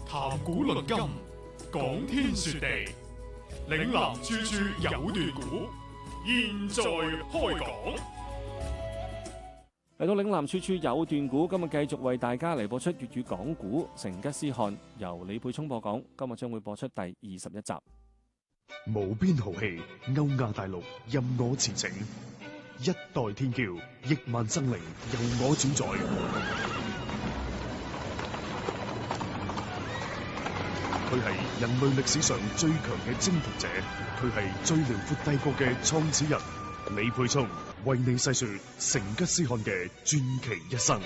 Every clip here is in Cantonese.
談古論今，講天說地，嶺南處處有段古，現在開講。 嚟到嶺南處處有段古，今日繼續為大家嚟播出粵語講古，成吉思汗由李沛聰播講，今日將會播出第21集。 無邊豪氣，歐亞大陸任我馳騁，一代天驕，億萬生靈由我主宰。佢係人類歷史上最強嘅征服者，佢係最遼闊帝國嘅創始人。李沛聰為你細說成吉思汗嘅傳奇一生。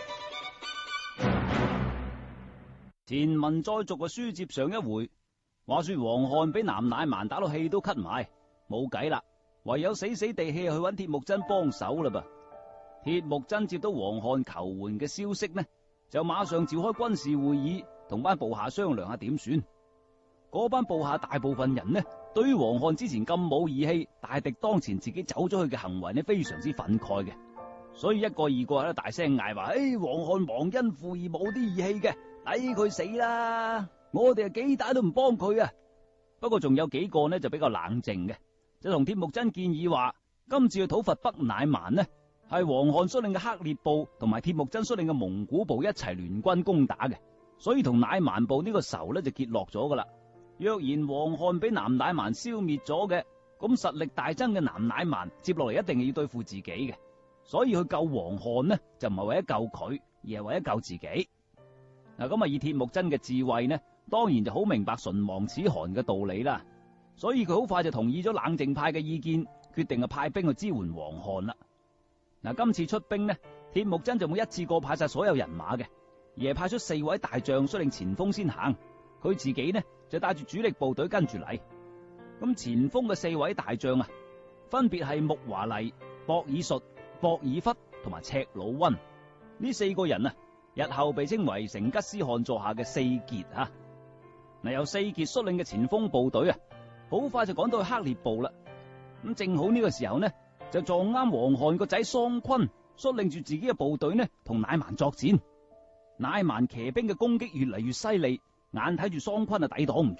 前文再續嘅書接上一回，話說黃漢俾南乃蠻打到氣都咳埋，冇計啦，唯有死死地氣去揾鐵木真幫手啦噃。鐵木真接到黃漢求援嘅消息呢，就馬上召開軍事會議，同班部下商量下點算。嗰班部下大部分人呢，對於黃漢之前咁冇義氣，大敵當前自己走咗去嘅行為呢，非常之憤慨嘅，所以一個二個喺度大聲嗌話：黃漢忘恩負義，冇啲義氣嘅，抵佢死啦！我哋係幾大都唔幫佢啊！不過仲有幾個呢就比較冷靜嘅，就同鐵木真建議話：今次去討伐北乃蠻呢，係黃漢率領嘅黑烈部同埋鐵木真率領嘅蒙古部一齊聯軍攻打嘅，所以同乃蠻部呢個仇呢就結落咗噶啦。若然黃漢俾南乃蠻消滅咗嘅，咁實力大增嘅南乃蠻接落嚟一定係要對付自己嘅，所以去救黃漢呢就唔係為咗救佢，而係為咗救自己。嗱，咁以鐵木真嘅智慧呢，當然就好明白唇亡齒寒嘅道理啦，所以佢好快就同意咗冷靜派嘅意見，決定派兵去支援黃漢啦。嗱，今次出兵呢，鐵木真就冇一次過派晒所有人馬嘅，而係派出4位大將率領前鋒先行，佢自己呢就帶住主力部隊跟住嚟。咁前鋒嘅4位大將啊，分別係木華黎、博爾術、博爾忽同埋赤魯溫。呢4個人啊，日後被稱為成吉思汗座下嘅四傑啊。嗱，由四傑率領嘅前鋒部隊啊，好快就趕到去黑烈部啦。咁正好呢個時候呢，就撞啱黃漢個仔桑昆率領住自己嘅部隊呢，同乃蠻作戰。乃蠻騎兵嘅攻擊越嚟越犀利，眼睇住桑昆啊抵擋唔